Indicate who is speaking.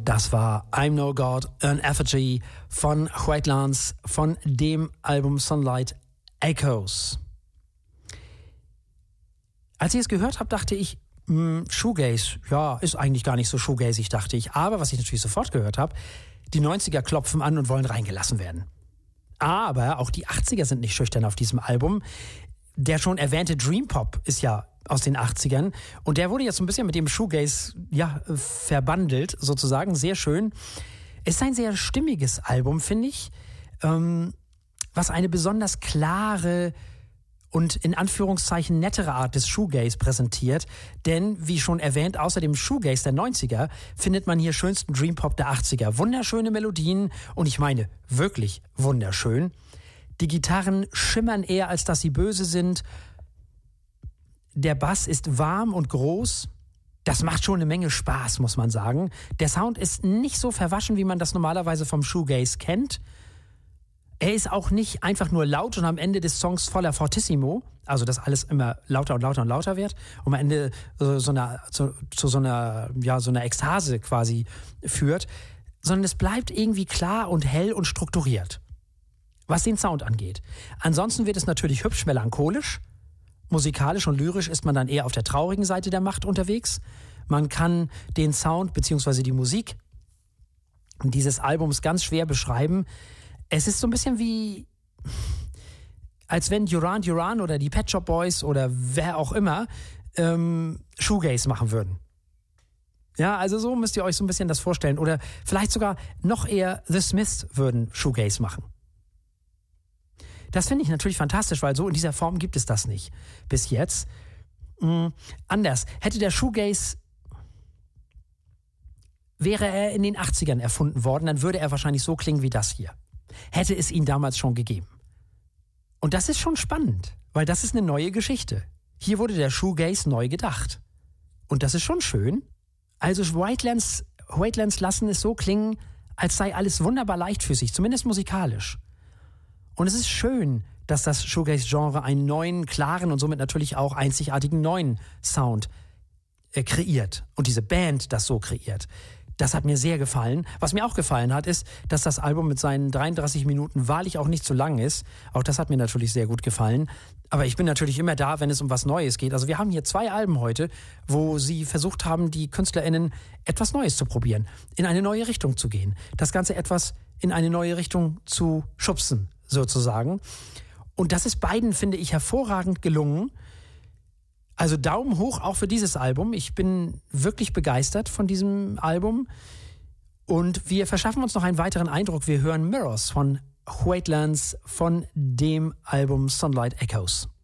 Speaker 1: Das war I'm No God, an Effigy von White Lance von dem Album Sunlight Echoes. Als ich es gehört habe, dachte ich, Shoegaze, ja, ist eigentlich gar nicht so shoegazig, dachte ich. Aber was ich natürlich sofort gehört habe, die 90er klopfen an und wollen reingelassen werden. Aber auch die 80er sind nicht schüchtern auf diesem Album. Der schon erwähnte Dream Pop ist ja aus den 80ern und der wurde jetzt so ein bisschen mit dem Shoegaze verbandelt, sozusagen. Sehr schön. Es ist ein sehr stimmiges Album, finde ich, was eine besonders klare und in Anführungszeichen nettere Art des Shoegaze präsentiert. Denn, wie schon erwähnt, außer dem Shoegaze der 90er findet man hier schönsten Dream Pop der 80er. Wunderschöne Melodien und ich meine wirklich wunderschön. Die Gitarren schimmern eher, als dass sie böse sind. Der Bass ist warm und groß. Das macht schon eine Menge Spaß, muss man sagen. Der Sound ist nicht so verwaschen, wie man das normalerweise vom Shoegaze kennt. Er ist auch nicht einfach nur laut und am Ende des Songs voller Fortissimo, also dass alles immer lauter und lauter und lauter wird und am Ende zu so einer Ekstase quasi führt, sondern es bleibt irgendwie klar und hell und strukturiert, was den Sound angeht. Ansonsten wird es natürlich hübsch melancholisch. Musikalisch und lyrisch ist man dann eher auf der traurigen Seite der Macht unterwegs. Man kann den Sound bzw. die Musik dieses Albums ganz schwer beschreiben. Es ist so ein bisschen wie, als wenn Duran Duran oder die Pet Shop Boys oder wer auch immer Shoegaze machen würden. Ja, also so müsst ihr euch so ein bisschen das vorstellen. Oder vielleicht sogar noch eher The Smiths würden Shoegaze machen. Das finde ich natürlich fantastisch, weil so in dieser Form gibt es das nicht bis jetzt. Anders. Hätte der Shoegaze, wäre er in den 80ern erfunden worden, dann würde er wahrscheinlich so klingen wie das hier. Hätte es ihn damals schon gegeben. Und das ist schon spannend, weil das ist eine neue Geschichte. Hier wurde der Shoegaze neu gedacht. Und das ist schon schön. Also White Lance lassen es so klingen, als sei alles wunderbar leichtfüßig, zumindest musikalisch. Und es ist schön, dass das Shoegaze-Genre einen neuen, klaren und somit natürlich auch einzigartigen neuen Sound kreiert. Und diese Band das so kreiert. Das hat mir sehr gefallen. Was mir auch gefallen hat, ist, dass das Album mit seinen 33 Minuten wahrlich auch nicht zu lang ist. Auch das hat mir natürlich sehr gut gefallen. Aber ich bin natürlich immer da, wenn es um was Neues geht. Also wir haben hier 2 Alben heute, wo sie versucht haben, die KünstlerInnen etwas Neues zu probieren, in eine neue Richtung zu gehen. Das Ganze etwas in eine neue Richtung zu schubsen, sozusagen. Und das ist beiden, finde ich, hervorragend gelungen. Also Daumen hoch auch für dieses Album. Ich bin wirklich begeistert von diesem Album. Und wir verschaffen uns noch einen weiteren Eindruck. Wir hören Mirrors von White Lance von dem Album Sunlight Echoes.